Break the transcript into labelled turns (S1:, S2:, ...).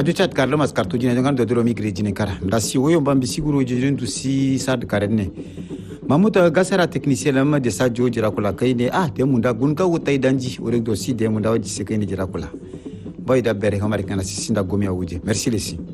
S1: Radio chat karlo mas kartu jina jangan dodoro migre jine kara. Ndasi oyo mbambi siguro jine ndusi sad karenne. Mamuta gasara technicien lama de sajo jira kula kaine de munda gunka wutai danji orek dosi de munda waji se kaine jira kula. Boy da bere hamari kana sisinda gomi awuje. Merci les